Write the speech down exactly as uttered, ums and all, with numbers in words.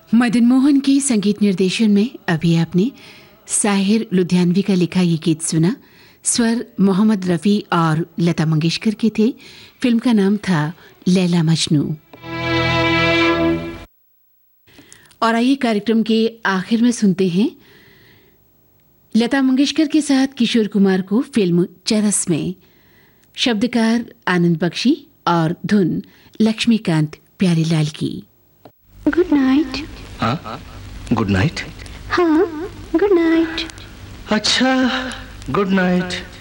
मदन मोहन के संगीत निर्देशन में अभी आपने साहिर लुधियानवी का लिखा ये गीत सुना। स्वर मोहम्मद रफ़ी और लता मंगेशकर के थे। फिल्म का नाम था लैला मजनू। और आइए कार्यक्रम के आखिर में सुनते हैं लता मंगेशकर के साथ किशोर कुमार को फिल्म चरस में। शब्दकार आनंद बख्शी और धुन लक्ष्मीकांत प्यारेलाल की। Good night. हाँ, गुड नाइट। हाँ, गुड नाइट। अच्छा, गुड नाइट।